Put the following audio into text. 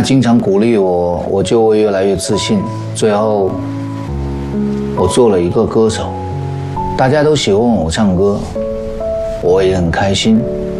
妈经常鼓励我，我就会越来越自信。最后，我做了一个歌手，大家都喜欢我唱歌，我也很开心。